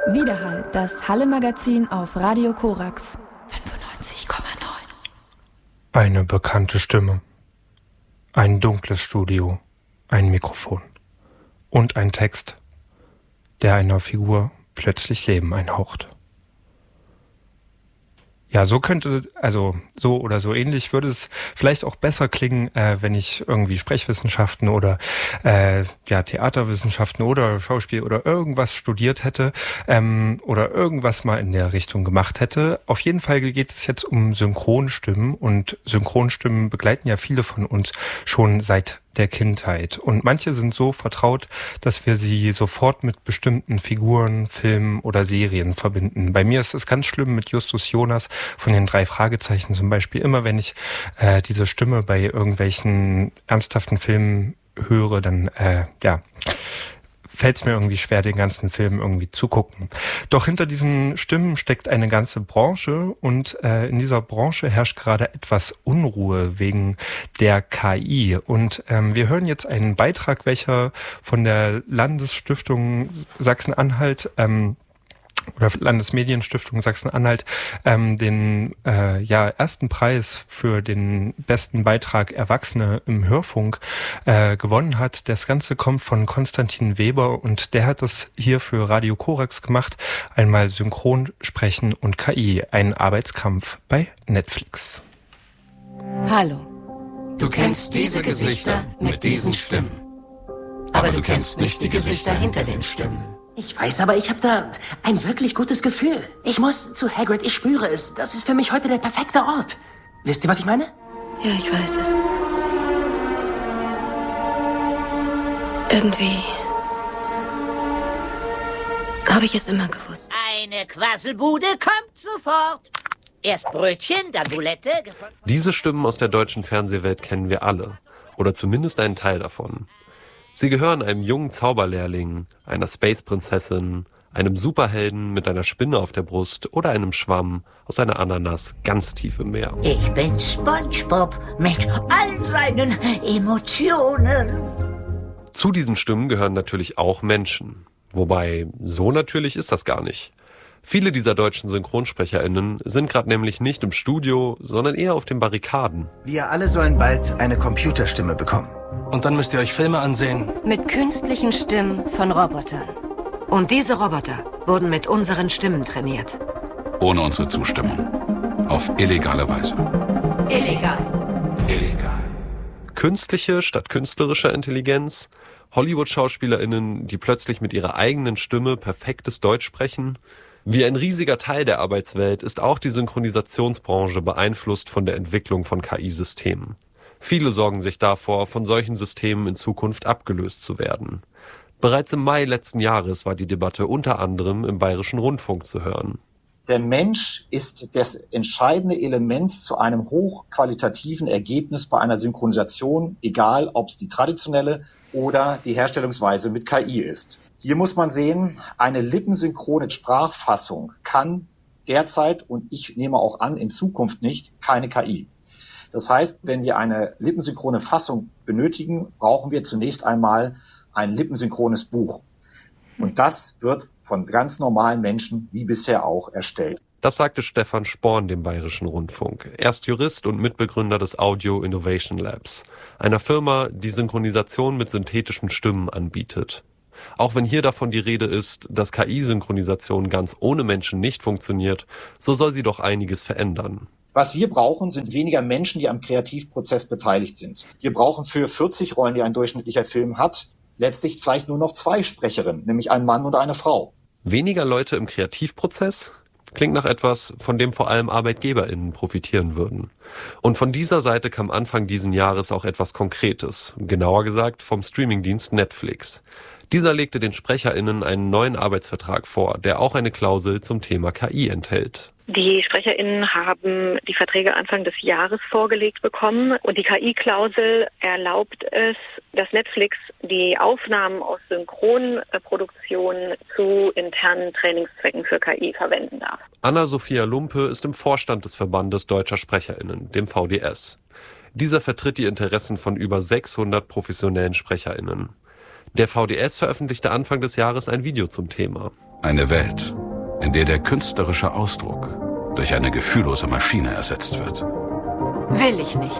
Widerhall, das Halle-Magazin auf Radio Korax 95,9. Eine bekannte Stimme. Ein dunkles Studio. Ein Mikrofon. Und ein Text, der einer Figur plötzlich Leben einhaucht. Ja, so oder so ähnlich würde es vielleicht auch besser klingen, wenn ich irgendwie Sprechwissenschaften oder Theaterwissenschaften oder Schauspiel oder irgendwas studiert hätte oder irgendwas mal in der Richtung gemacht hätte. Auf jeden Fall geht es jetzt um Synchronstimmen, und Synchronstimmen begleiten ja viele von uns schon seit der Kindheit. Und manche sind so vertraut, dass wir sie sofort mit bestimmten Figuren, Filmen oder Serien verbinden. Bei mir ist es ganz schlimm mit Justus Jonas von den 3 Fragezeichen zum Beispiel. Immer wenn ich diese Stimme bei irgendwelchen ernsthaften Filmen höre, dann fällt es mir irgendwie schwer, den ganzen Film irgendwie zu gucken. Doch hinter diesen Stimmen steckt eine ganze Branche, und in dieser Branche herrscht gerade etwas Unruhe wegen der KI. Und wir hören jetzt einen Beitrag, welcher von der Landesstiftung Sachsen-Anhalt oder Landesmedienstiftung Sachsen-Anhalt den ersten Preis für den besten Beitrag Erwachsene im Hörfunk gewonnen hat. Das Ganze kommt von Konstantin Weber, und der hat das hier für Radio Korax gemacht. Einmal Synchronsprechen und KI, ein Arbeitskampf bei Netflix. Hallo. Du kennst diese Gesichter mit diesen Stimmen. Aber du kennst nicht die Gesichter hinter den Stimmen. Ich weiß, aber ich habe da ein wirklich gutes Gefühl. Ich muss zu Hagrid, ich spüre es. Das ist für mich heute der perfekte Ort. Wisst ihr, was ich meine? Ja, ich weiß es. Irgendwie habe ich es immer gewusst. Eine Quasselbude kommt sofort. Erst Brötchen, dann Boulette. Diese Stimmen aus der deutschen Fernsehwelt kennen wir alle. Oder zumindest einen Teil davon. Sie gehören einem jungen Zauberlehrling, einer Space-Prinzessin, einem Superhelden mit einer Spinne auf der Brust oder einem Schwamm aus einer Ananas ganz tief im Meer. Ich bin SpongeBob mit all seinen Emotionen. Zu diesen Stimmen gehören natürlich auch Menschen. Wobei, so natürlich ist das gar nicht. Viele dieser deutschen SynchronsprecherInnen sind gerade nämlich nicht im Studio, sondern eher auf den Barrikaden. Wir alle sollen bald eine Computerstimme bekommen. Und dann müsst ihr euch Filme ansehen. Mit künstlichen Stimmen von Robotern. Und diese Roboter wurden mit unseren Stimmen trainiert. Ohne unsere Zustimmung. Auf illegale Weise. Illegal. Illegal. Künstliche statt künstlerischer Intelligenz, Hollywood-SchauspielerInnen, die plötzlich mit ihrer eigenen Stimme perfektes Deutsch sprechen. Wie ein riesiger Teil der Arbeitswelt ist auch die Synchronisationsbranche beeinflusst von der Entwicklung von KI-Systemen. Viele sorgen sich davor, von solchen Systemen in Zukunft abgelöst zu werden. Bereits im Mai letzten Jahres war die Debatte unter anderem im Bayerischen Rundfunk zu hören. Der Mensch ist das entscheidende Element zu einem hochqualitativen Ergebnis bei einer Synchronisation, egal ob es die traditionelle oder die Herstellungsweise mit KI ist. Hier muss man sehen, eine lippensynchrone Sprachfassung kann derzeit, und ich nehme auch an, in Zukunft nicht, keine KI. Das heißt, wenn wir eine lippensynchrone Fassung benötigen, brauchen wir zunächst einmal ein lippensynchrones Buch. Und das wird von ganz normalen Menschen wie bisher auch erstellt. Das sagte Stefan Sporn dem Bayerischen Rundfunk. Er ist Jurist und Mitbegründer des Audio Innovation Labs, einer Firma, die Synchronisation mit synthetischen Stimmen anbietet. Auch wenn hier davon die Rede ist, dass KI-Synchronisation ganz ohne Menschen nicht funktioniert, so soll sie doch einiges verändern. Was wir brauchen, sind weniger Menschen, die am Kreativprozess beteiligt sind. Wir brauchen für 40 Rollen, die ein durchschnittlicher Film hat, letztlich vielleicht nur noch 2 Sprecherinnen, nämlich einen Mann und eine Frau. Weniger Leute im Kreativprozess? Klingt nach etwas, von dem vor allem ArbeitgeberInnen profitieren würden. Und von dieser Seite kam Anfang diesen Jahres auch etwas Konkretes, genauer gesagt vom Streamingdienst Netflix. Dieser legte den SprecherInnen einen neuen Arbeitsvertrag vor, der auch eine Klausel zum Thema KI enthält. Die SprecherInnen haben die Verträge Anfang des Jahres vorgelegt bekommen, und die KI-Klausel erlaubt es, dass Netflix die Aufnahmen aus Synchronproduktionen zu internen Trainingszwecken für KI verwenden darf. Anna-Sophia Lumpe ist im Vorstand des Verbandes Deutscher SprecherInnen, dem VDS. Dieser vertritt die Interessen von über 600 professionellen SprecherInnen. Der VDS veröffentlichte Anfang des Jahres ein Video zum Thema. Eine Welt, in der der künstlerische Ausdruck durch eine gefühllose Maschine ersetzt wird. Will ich nicht.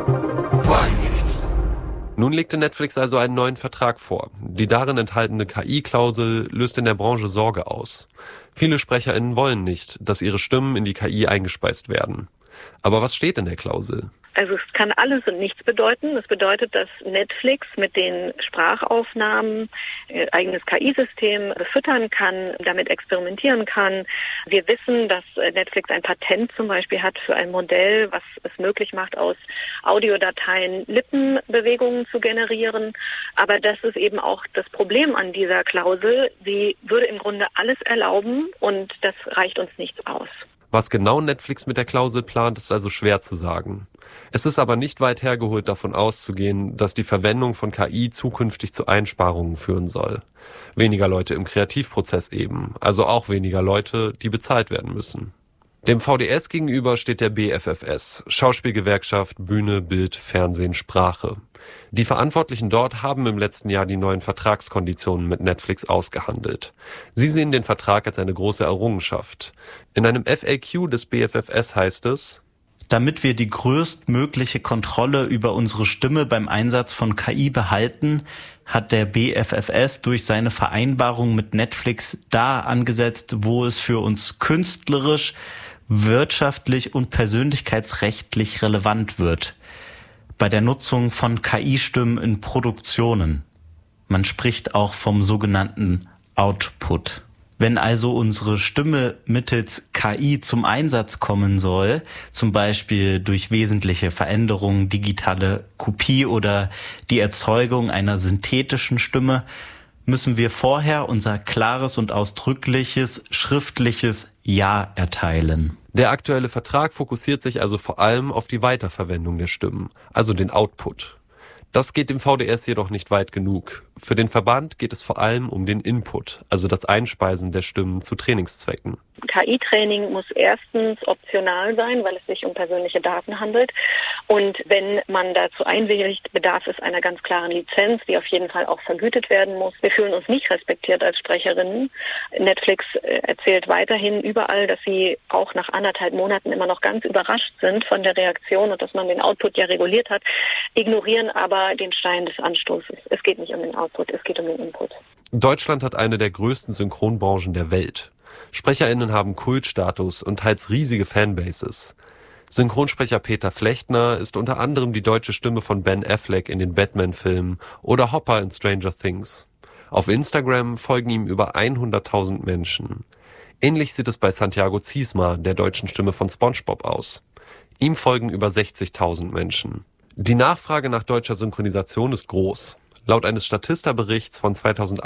Wollen wir nicht. Nun legte Netflix also einen neuen Vertrag vor. Die darin enthaltene KI-Klausel löst in der Branche Sorge aus. Viele SprecherInnen wollen nicht, dass ihre Stimmen in die KI eingespeist werden. Aber was steht in der Klausel? Also es kann alles und nichts bedeuten. Das bedeutet, dass Netflix mit den Sprachaufnahmen ein eigenes KI-System befüttern kann, damit experimentieren kann. Wir wissen, dass Netflix ein Patent zum Beispiel hat für ein Modell, was es möglich macht, aus Audiodateien Lippenbewegungen zu generieren. Aber das ist eben auch das Problem an dieser Klausel. Sie würde im Grunde alles erlauben und das reicht uns nichts aus. Was genau Netflix mit der Klausel plant, ist also schwer zu sagen. Es ist aber nicht weit hergeholt, davon auszugehen, dass die Verwendung von KI zukünftig zu Einsparungen führen soll. Weniger Leute im Kreativprozess eben, also auch weniger Leute, die bezahlt werden müssen. Dem VDS gegenüber steht der BFFS, Schauspielgewerkschaft, Bühne, Bild, Fernsehen, Sprache. Die Verantwortlichen dort haben im letzten Jahr die neuen Vertragskonditionen mit Netflix ausgehandelt. Sie sehen den Vertrag als eine große Errungenschaft. In einem FAQ des BFFS heißt es: Damit wir die größtmögliche Kontrolle über unsere Stimme beim Einsatz von KI behalten, hat der BFFS durch seine Vereinbarung mit Netflix da angesetzt, wo es für uns künstlerisch, wirtschaftlich und persönlichkeitsrechtlich relevant wird. Bei der Nutzung von KI-Stimmen in Produktionen. Man spricht auch vom sogenannten Output. Wenn also unsere Stimme mittels KI zum Einsatz kommen soll, zum Beispiel durch wesentliche Veränderungen, digitale Kopie oder die Erzeugung einer synthetischen Stimme, müssen wir vorher unser klares und ausdrückliches schriftliches Ja erteilen. Der aktuelle Vertrag fokussiert sich also vor allem auf die Weiterverwendung der Stimmen, also den Output. Das geht dem VDS jedoch nicht weit genug. Für den Verband geht es vor allem um den Input, also das Einspeisen der Stimmen zu Trainingszwecken. KI-Training muss erstens optional sein, weil es sich um persönliche Daten handelt. Und wenn man dazu einwilligt, bedarf es einer ganz klaren Lizenz, die auf jeden Fall auch vergütet werden muss. Wir fühlen uns nicht respektiert als Sprecherinnen. Netflix erzählt weiterhin überall, dass sie auch nach 1,5 Monaten immer noch ganz überrascht sind von der Reaktion und dass man den Output ja reguliert hat, ignorieren aber den Stein des Anstoßes. Es geht nicht um den Output, es geht um den Input. Deutschland hat eine der größten Synchronbranchen der Welt. SprecherInnen haben Kultstatus und teils riesige Fanbases. Synchronsprecher Peter Flechtner ist unter anderem die deutsche Stimme von Ben Affleck in den Batman-Filmen oder Hopper in Stranger Things. Auf Instagram folgen ihm über 100.000 Menschen. Ähnlich sieht es bei Santiago Ziesma, der deutschen Stimme von SpongeBob, aus. Ihm folgen über 60.000 Menschen. Die Nachfrage nach deutscher Synchronisation ist groß. Laut eines Statista-Berichts von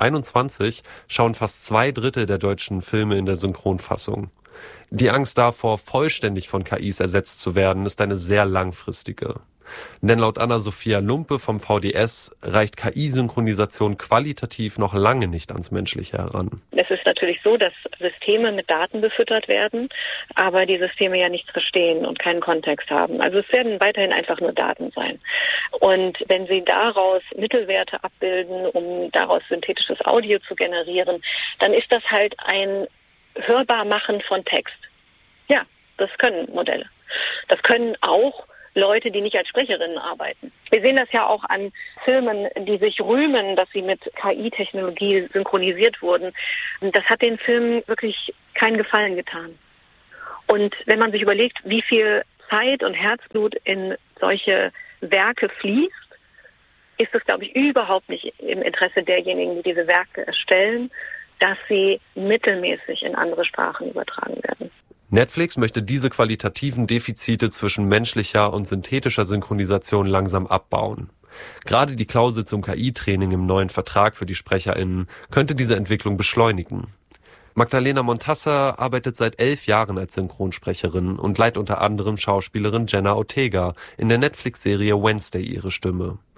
2021 schauen fast 2/3 der deutschen Filme in der Synchronfassung. Die Angst davor, vollständig von KIs ersetzt zu werden, ist eine sehr langfristige. Denn laut Anna-Sophia Lumpe vom VDS reicht KI-Synchronisation qualitativ noch lange nicht ans Menschliche heran. Es ist natürlich so, dass Systeme mit Daten befüttert werden, aber die Systeme ja nichts verstehen und keinen Kontext haben. Also es werden weiterhin einfach nur Daten sein. Und wenn sie daraus Mittelwerte abbilden, um daraus synthetisches Audio zu generieren, dann ist das halt ein Hörbarmachen von Text. Ja, das können Modelle. Das können auch Leute, die nicht als Sprecherinnen arbeiten. Wir sehen das ja auch an Filmen, die sich rühmen, dass sie mit KI-Technologie synchronisiert wurden. Das hat den Filmen wirklich keinen Gefallen getan. Und wenn man sich überlegt, wie viel Zeit und Herzblut in solche Werke fließt, ist es, glaube ich, überhaupt nicht im Interesse derjenigen, die diese Werke erstellen, dass sie mittelmäßig in andere Sprachen übertragen werden. Netflix möchte diese qualitativen Defizite zwischen menschlicher und synthetischer Synchronisation langsam abbauen. Gerade die Klausel zum KI-Training im neuen Vertrag für die SprecherInnen könnte diese Entwicklung beschleunigen. Magdalena Montassa arbeitet seit 11 Jahren als Synchronsprecherin und leiht unter anderem Schauspielerin Jenna Ortega in der Netflix-Serie Wednesday ihre Stimme.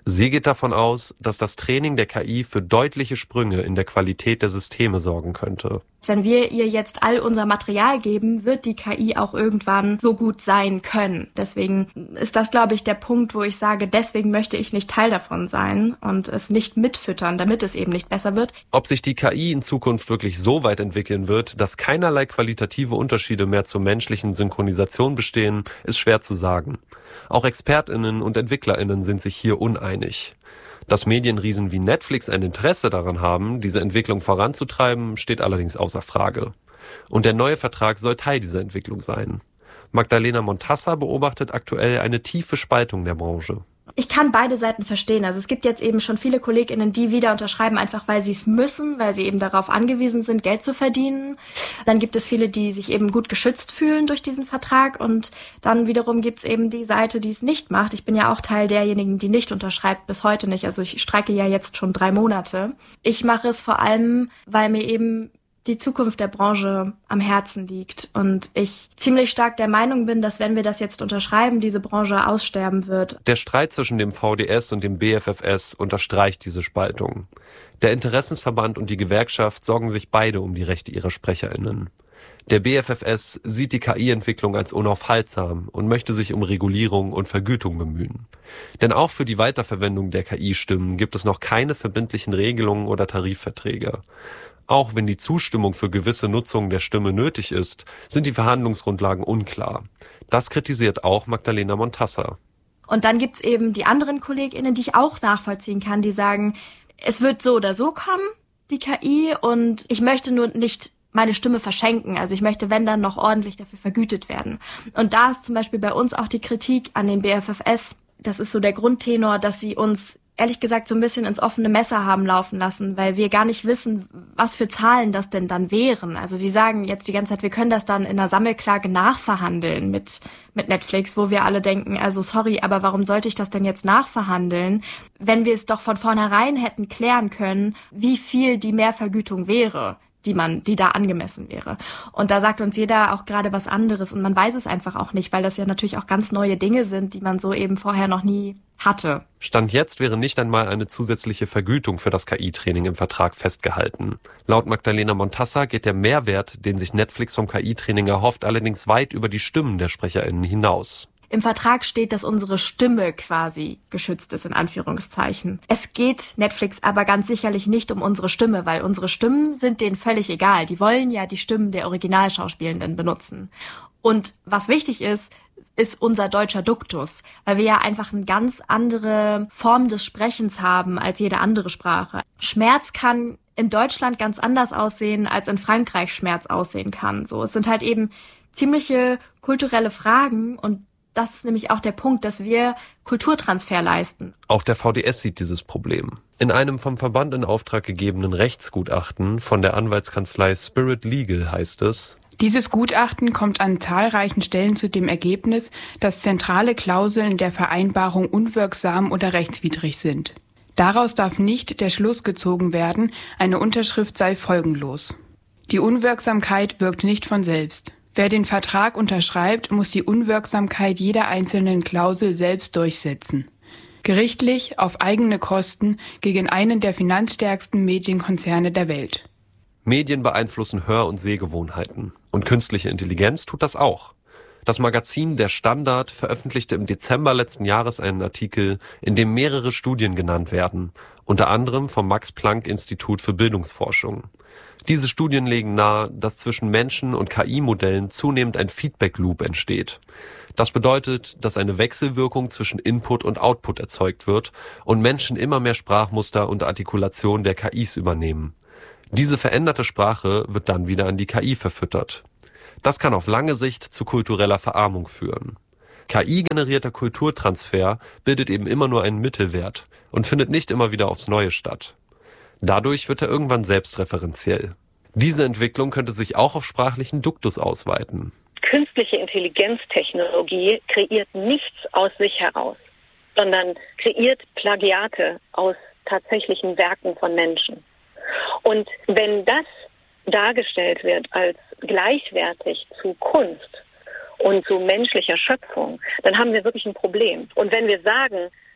Sie geht davon aus, dass das Training der KI für deutliche Sprünge in der Qualität der Systeme sorgen könnte. Wenn wir ihr jetzt all unser Material geben, wird die KI auch irgendwann so gut sein können. Deswegen ist das, glaube ich, der Punkt, wo ich sage, deswegen möchte ich nicht Teil davon sein und es nicht mitfüttern, damit es eben nicht besser wird. Ob sich die KI in Zukunft wirklich so weit entwickeln wird, dass keinerlei qualitative Unterschiede mehr zur menschlichen Synchronisation bestehen, ist schwer zu sagen. Auch ExpertInnen und EntwicklerInnen sind sich hier uneinig. Dass Medienriesen wie Netflix ein Interesse daran haben, diese Entwicklung voranzutreiben, steht allerdings außer Frage. Und der neue Vertrag soll Teil dieser Entwicklung sein. Magdalena Montassa beobachtet aktuell eine tiefe Spaltung der Branche. Ich kann beide Seiten verstehen. Also es gibt jetzt eben schon viele KollegInnen, die wieder unterschreiben, einfach weil sie es müssen, weil sie eben darauf angewiesen sind, Geld zu verdienen. Dann gibt es viele, die sich eben gut geschützt fühlen durch diesen Vertrag. Und dann wiederum gibt es eben die Seite, die es nicht macht. Ich bin ja auch Teil derjenigen, die nicht unterschreibt, bis heute nicht. Also ich streike ja jetzt schon 3 Monate. Ich mache es vor allem, weil mir eben die Zukunft der Branche am Herzen liegt und ich ziemlich stark der Meinung bin, dass wenn wir das jetzt unterschreiben, diese Branche aussterben wird. Der Streit zwischen dem VDS und dem BFFS unterstreicht diese Spaltung. Der Interessensverband und die Gewerkschaft sorgen sich beide um die Rechte ihrer SprecherInnen. Der BFFS sieht die KI-Entwicklung als unaufhaltsam und möchte sich um Regulierung und Vergütung bemühen. Denn auch für die Weiterverwendung der KI-Stimmen gibt es noch keine verbindlichen Regelungen oder Tarifverträge. Auch wenn die Zustimmung für gewisse Nutzung der Stimme nötig ist, sind die Verhandlungsgrundlagen unklar. Das kritisiert auch Magdalena Montassa. Und dann gibt's eben die anderen KollegInnen, die ich auch nachvollziehen kann, die sagen, es wird so oder so kommen, die KI, und ich möchte nur nicht meine Stimme verschenken. Also ich möchte, wenn dann, noch ordentlich dafür vergütet werden. Und da ist zum Beispiel bei uns auch die Kritik an den BFFS. Das ist so der Grundtenor, dass sie uns ehrlich gesagt so ein bisschen ins offene Messer haben laufen lassen, weil wir gar nicht wissen, was für Zahlen das denn dann wären. Also sie sagen jetzt die ganze Zeit, wir können das dann in einer Sammelklage nachverhandeln mit Netflix, wo wir alle denken, also sorry, aber warum sollte ich das denn jetzt nachverhandeln, wenn wir es doch von vornherein hätten klären können, wie viel die Mehrvergütung wäre, die da angemessen wäre. Und da sagt uns jeder auch gerade was anderes und man weiß es einfach auch nicht, weil das ja natürlich auch ganz neue Dinge sind, die man so eben vorher noch nie hatte. Stand jetzt wäre nicht einmal eine zusätzliche Vergütung für das KI-Training im Vertrag festgehalten. Laut Magdalena Montassa geht der Mehrwert, den sich Netflix vom KI-Training erhofft, allerdings weit über die Stimmen der SprecherInnen hinaus. Im Vertrag steht, dass unsere Stimme quasi geschützt ist, in Anführungszeichen. Es geht Netflix aber ganz sicherlich nicht um unsere Stimme, weil unsere Stimmen sind denen völlig egal. Die wollen ja die Stimmen der Originalschauspielenden benutzen. Und was wichtig ist unser deutscher Duktus, weil wir ja einfach eine ganz andere Form des Sprechens haben als jede andere Sprache. Schmerz kann in Deutschland ganz anders aussehen, als in Frankreich Schmerz aussehen kann. So, es sind halt eben ziemliche kulturelle Fragen und das ist nämlich auch der Punkt, dass wir Kulturtransfer leisten. Auch der VDS sieht dieses Problem. In einem vom Verband in Auftrag gegebenen Rechtsgutachten von der Anwaltskanzlei Spirit Legal heißt es: Dieses Gutachten kommt an zahlreichen Stellen zu dem Ergebnis, dass zentrale Klauseln der Vereinbarung unwirksam oder rechtswidrig sind. Daraus darf nicht der Schluss gezogen werden, eine Unterschrift sei folgenlos. Die Unwirksamkeit wirkt nicht von selbst. Wer den Vertrag unterschreibt, muss die Unwirksamkeit jeder einzelnen Klausel selbst durchsetzen. Gerichtlich, auf eigene Kosten, gegen einen der finanzstärksten Medienkonzerne der Welt. Medien beeinflussen Hör- und Sehgewohnheiten. Und künstliche Intelligenz tut das auch. Das Magazin Der Standard veröffentlichte im Dezember letzten Jahres einen Artikel, in dem mehrere Studien genannt werden, unter anderem vom Max-Planck-Institut für Bildungsforschung. Diese Studien legen nahe, dass zwischen Menschen und KI-Modellen zunehmend ein Feedback-Loop entsteht. Das bedeutet, dass eine Wechselwirkung zwischen Input und Output erzeugt wird und Menschen immer mehr Sprachmuster und Artikulation der KIs übernehmen. Diese veränderte Sprache wird dann wieder an die KI verfüttert. Das kann auf lange Sicht zu kultureller Verarmung führen. KI-generierter Kulturtransfer bildet eben immer nur einen Mittelwert und findet nicht immer wieder aufs Neue statt. Dadurch wird er irgendwann selbstreferenziell. Diese Entwicklung könnte sich auch auf sprachlichen Duktus ausweiten. Künstliche Intelligenztechnologie kreiert nichts aus sich heraus, sondern kreiert Plagiate aus tatsächlichen Werken von Menschen. Und wenn das dargestellt wird als gleichwertig zu Kunst und zu menschlicher Schöpfung, dann haben wir wirklich ein Problem. Und wenn wir sagen,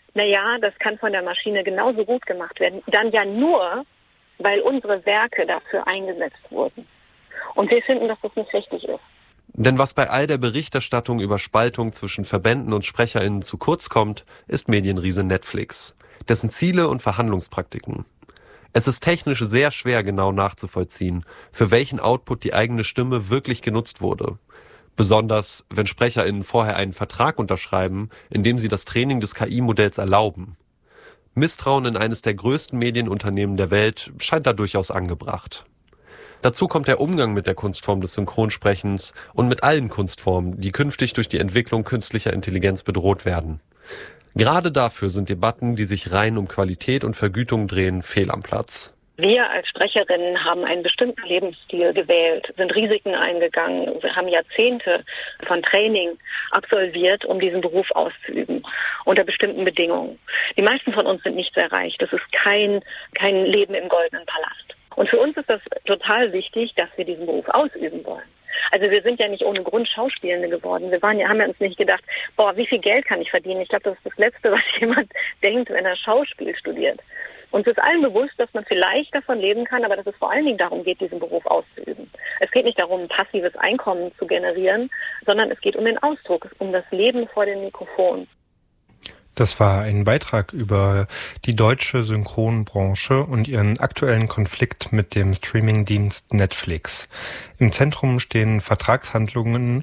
naja, das kann von der Maschine genauso gut gemacht werden. Dann ja nur, weil unsere Werke dafür eingesetzt wurden. Und wir finden, dass das nicht richtig ist. Denn was bei all der Berichterstattung über Spaltung zwischen Verbänden und SprecherInnen zu kurz kommt, ist Medienriese Netflix, dessen Ziele und Verhandlungspraktiken. Es ist technisch sehr schwer genau nachzuvollziehen, für welchen Output die eigene Stimme wirklich genutzt wurde. Besonders, wenn SprecherInnen vorher einen Vertrag unterschreiben, in dem sie das Training des KI-Modells erlauben. Misstrauen in eines der größten Medienunternehmen der Welt scheint da durchaus angebracht. Dazu kommt der Umgang mit der Kunstform des Synchronsprechens und mit allen Kunstformen, die künftig durch die Entwicklung künstlicher Intelligenz bedroht werden. Gerade dafür sind Debatten, die sich rein um Qualität und Vergütung drehen, fehl am Platz. Wir als Sprecherinnen haben einen bestimmten Lebensstil gewählt, sind Risiken eingegangen, wir haben Jahrzehnte von Training absolviert, um diesen Beruf auszuüben, unter bestimmten Bedingungen. Die meisten von uns sind nicht sehr reich, das ist kein Leben im goldenen Palast. Und für uns ist das total wichtig, dass wir diesen Beruf ausüben wollen. Also wir sind ja nicht ohne Grund Schauspielende geworden. Haben ja uns nicht gedacht, wie viel Geld kann ich verdienen? Ich glaube, das ist das Letzte, was jemand denkt, wenn er Schauspiel studiert. Uns ist allen bewusst, dass man vielleicht davon leben kann, aber dass es vor allen Dingen darum geht, diesen Beruf auszuüben. Es geht nicht darum, ein passives Einkommen zu generieren, sondern es geht um den Ausdruck, um das Leben vor dem Mikrofon. Das war ein Beitrag über die deutsche Synchronbranche und ihren aktuellen Konflikt mit dem Streamingdienst Netflix. Im Zentrum stehen Vertragsverhandlungen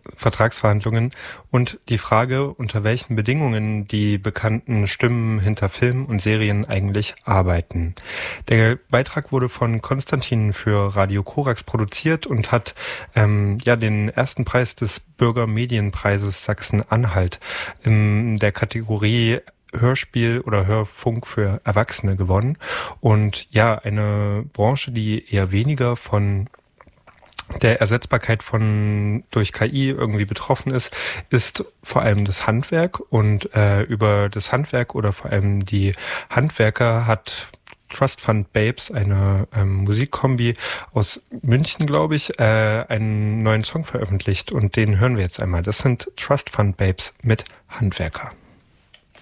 und die Frage, unter welchen Bedingungen die bekannten Stimmen hinter Filmen und Serien eigentlich arbeiten. Der Beitrag wurde von Konstantin für Radio Korax produziert und hat den ersten Preis des Bürgermedienpreises Sachsen-Anhalt in der Kategorie Hörspiel oder Hörfunk für Erwachsene gewonnen. Und ja, eine Branche, die eher weniger von der Ersetzbarkeit durch KI irgendwie betroffen ist vor allem das Handwerk. Und über das Handwerk oder vor allem die Handwerker hat Trust Fund Babes, eine Musikkombi aus München, glaube ich, einen neuen Song veröffentlicht und den hören wir jetzt einmal. Das sind Trust Fund Babes mit Handwerker.